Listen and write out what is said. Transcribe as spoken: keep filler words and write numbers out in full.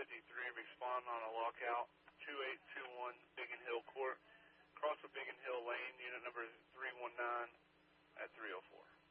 fifty-three, respond on a lockout, two eight two one Biggin Hill Court, across the Biggin Hill Lane, unit number three one nine at three oh four.